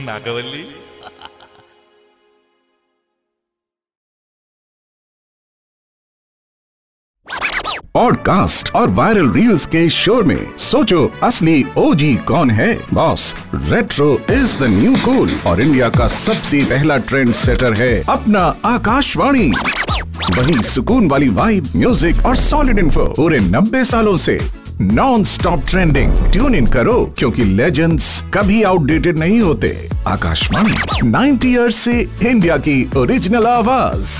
नागवल्ली। Podcast और viral reels के शोर में सोचो असली ओजी कौन है। Boss, retro is the new cool और इंडिया का सबसे पहला ट्रेंड सेटर है अपना आकाशवाणी। वही सुकून वाली वाइब, म्यूजिक और सॉलिड इन्फो पूरे 90 सालों से non stop trending. Tune in करो क्योंकि लेजेंड्स कभी आउटडेटेड नहीं होते। आकाशवाणी 90 ईयर्स से इंडिया की ओरिजिनल आवाज।